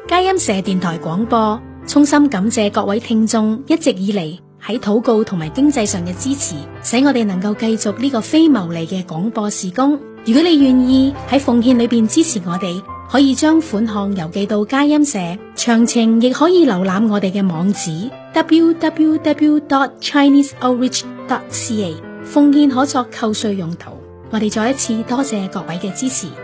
佳音社電台廣播，衷心感謝各位聽眾一直以嚟喺禱告同埋經濟上嘅支持，使我哋能夠繼續呢個非牟利嘅廣播事工。如果你願意喺奉獻裏邊支持我哋，可以將款項郵寄到佳音社，詳情亦可以瀏覽我哋嘅網址 www.chineseoutreach.ca。奉獻可作扣稅用途。我哋再一次多謝各位嘅支持。